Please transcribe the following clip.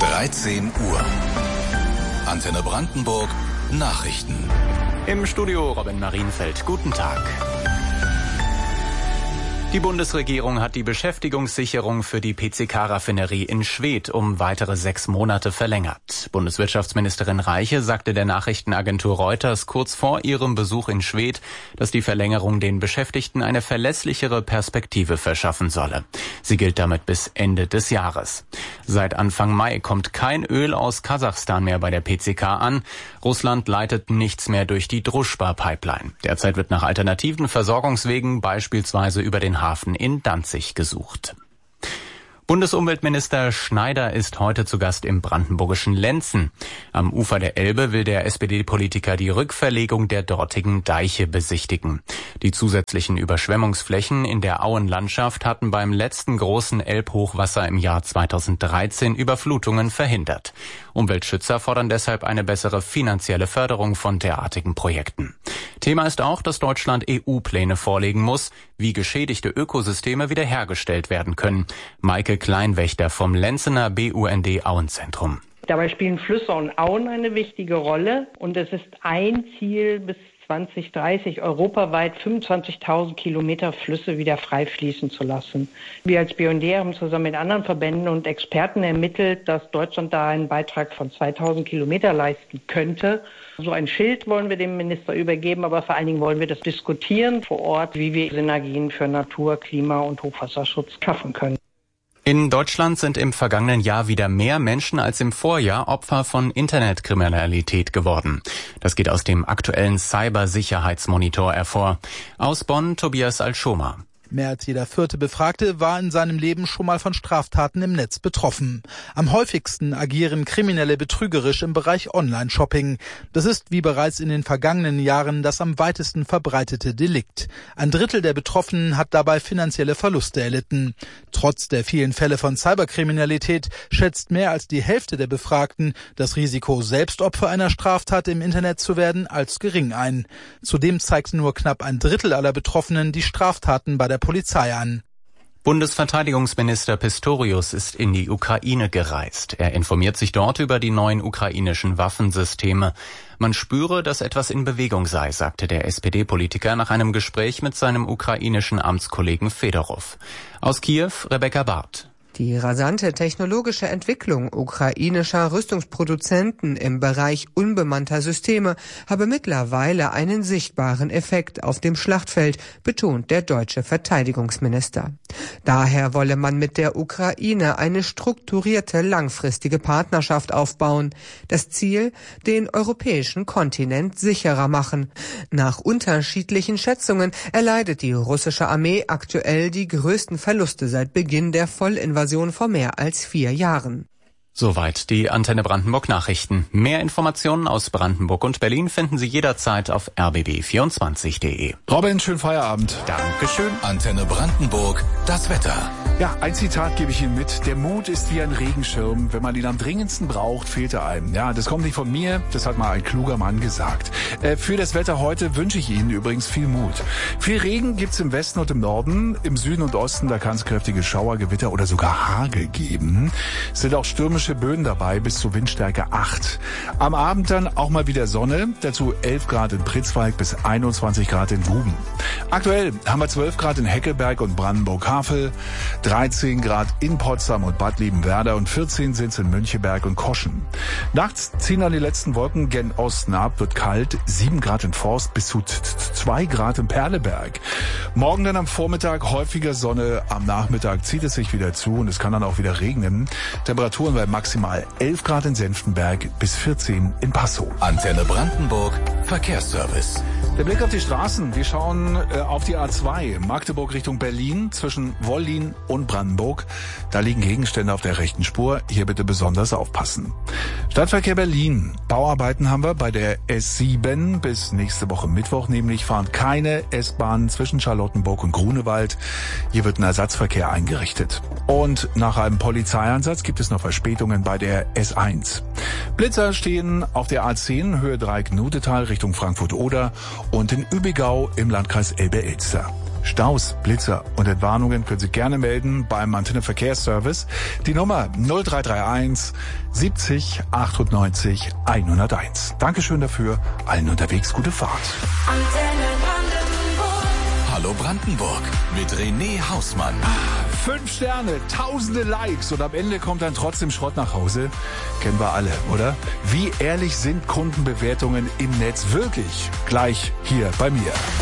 13 Uhr. Antenne Brandenburg Nachrichten. Im Studio Robin Marienfeld. Guten Tag. Die Bundesregierung hat die Beschäftigungssicherung für die PCK-Raffinerie in Schwedt um weitere 6 Monate verlängert. Bundeswirtschaftsministerin Reiche sagte der Nachrichtenagentur Reuters kurz vor ihrem Besuch in Schwedt, dass die Verlängerung den Beschäftigten eine verlässlichere Perspektive verschaffen solle. Sie gilt damit bis Ende des Jahres. Seit Anfang Mai kommt kein Öl aus Kasachstan mehr bei der PCK an. Russland leitet nichts mehr durch die Druschba-Pipeline. Derzeit wird nach alternativen Versorgungswegen, beispielsweise über den Hafen in Danzig, gesucht. Bundesumweltminister Schneider ist heute zu Gast im brandenburgischen Lenzen. Am Ufer der Elbe will der SPD-Politiker die Rückverlegung der dortigen Deiche besichtigen. Die zusätzlichen Überschwemmungsflächen in der Auenlandschaft hatten beim letzten großen Elbhochwasser im Jahr 2013 Überflutungen verhindert. Umweltschützer fordern deshalb eine bessere finanzielle Förderung von derartigen Projekten. Thema ist auch, dass Deutschland EU-Pläne vorlegen muss, wie geschädigte Ökosysteme wiederhergestellt werden können. Maike Kleinwächter vom Lenzener BUND Auenzentrum. Dabei spielen Flüsse und Auen eine wichtige Rolle und es ist ein Ziel, bis 2030 europaweit 25.000 Kilometer Flüsse wieder frei fließen zu lassen. Wir als BUND haben zusammen mit anderen Verbänden und Experten ermittelt, dass Deutschland da einen Beitrag von 2.000 Kilometer leisten könnte. So ein Schild wollen wir dem Minister übergeben, aber vor allen Dingen wollen wir das diskutieren vor Ort, wie wir Synergien für Natur-, Klima- und Hochwasserschutz schaffen können. In Deutschland sind im vergangenen Jahr wieder mehr Menschen als im Vorjahr Opfer von Internetkriminalität geworden. Das geht aus dem aktuellen Cybersicherheitsmonitor hervor. Aus Bonn Tobias Alschoma. Mehr als jeder 4. Befragte war in seinem Leben schon mal von Straftaten im Netz betroffen. Am häufigsten agieren Kriminelle betrügerisch im Bereich Online-Shopping. Das ist wie bereits in den vergangenen Jahren das am weitesten verbreitete Delikt. 1/3 der Betroffenen hat dabei finanzielle Verluste erlitten. Trotz der vielen Fälle von Cyberkriminalität schätzt mehr als die Hälfte der Befragten das Risiko, selbst Opfer einer Straftat im Internet zu werden, als gering ein. Zudem zeigt nur knapp 1/3 aller Betroffenen die Straftaten bei der Polizei an. Bundesverteidigungsminister Pistorius ist in die Ukraine gereist. Er informiert sich dort über die neuen ukrainischen Waffensysteme. Man spüre, dass etwas in Bewegung sei, sagte der SPD-Politiker nach einem Gespräch mit seinem ukrainischen Amtskollegen Fedorow. Aus Kiew Rebecca Barth. Die rasante technologische Entwicklung ukrainischer Rüstungsproduzenten im Bereich unbemannter Systeme habe mittlerweile einen sichtbaren Effekt auf dem Schlachtfeld, betont der deutsche Verteidigungsminister. Daher wolle man mit der Ukraine eine strukturierte, langfristige Partnerschaft aufbauen. Das Ziel, den europäischen Kontinent sicherer machen. Nach unterschiedlichen Schätzungen erleidet die russische Armee aktuell die größten Verluste seit Beginn der Vollinvasion vor mehr als 4 Jahren. Soweit die Antenne Brandenburg Nachrichten. Mehr Informationen aus Brandenburg und Berlin finden Sie jederzeit auf rbb24.de. Robin, schönen Feierabend. Dankeschön. Antenne Brandenburg, das Wetter. Ja, ein Zitat gebe ich Ihnen mit. Der Mut ist wie ein Regenschirm. Wenn man ihn am dringendsten braucht, fehlt er einem. Ja, das kommt nicht von mir. Das hat mal ein kluger Mann gesagt. Für das Wetter heute wünsche ich Ihnen übrigens viel Mut. Viel Regen gibt's im Westen und im Norden. Im Süden und Osten, da kann es kräftige Schauer, Gewitter oder sogar Hagel geben. Es sind auch stürmische Böen dabei bis zu Windstärke 8. Am Abend dann auch mal wieder Sonne. Dazu 11 Grad in Pritzwalk bis 21 Grad in Guben. Aktuell haben wir 12 Grad in Heckelberg und Brandenburg-Havel, 13 Grad in Potsdam und Bad Liebenwerda und 14 sind es in Müncheberg und Koschen. Nachts ziehen dann die letzten Wolken gen Osten ab, wird kalt, 7 Grad in Forst bis zu 2 Grad in Perleberg. Morgen dann am Vormittag häufiger Sonne, am Nachmittag zieht es sich wieder zu und es kann dann auch wieder regnen. Temperaturen bei maximal 11 Grad in Senftenberg bis 14 in Passow. Antenne Brandenburg, Verkehrsservice. Der Blick auf die Straßen. Wir schauen auf die A2, Magdeburg Richtung Berlin, zwischen Wollin und Brandenburg. Da liegen Gegenstände auf der rechten Spur. Hier bitte besonders aufpassen. Stadtverkehr Berlin. Bauarbeiten haben wir bei der S7 bis nächste Woche Mittwoch. Nämlich fahren keine S-Bahnen zwischen Charlottenburg und Grunewald. Hier wird ein Ersatzverkehr eingerichtet. Und nach einem Polizeieinsatz gibt es noch Verspätungen bei der S1. Blitzer stehen auf der A10, Höhe Dreieck Nudetal Richtung Frankfurt-Oder und in Übigau im Landkreis Elbe-Elster. Staus, Blitzer und Entwarnungen können Sie gerne melden beim Antenne Verkehrsservice. Die Nummer 0331 70 98 101. Dankeschön dafür. Allen unterwegs gute Fahrt. Hallo Brandenburg mit René Hausmann. 5 Sterne, tausende Likes und am Ende kommt dann trotzdem Schrott nach Hause. Kennen wir alle, oder? Wie ehrlich sind Kundenbewertungen im Netz wirklich? Gleich hier bei mir.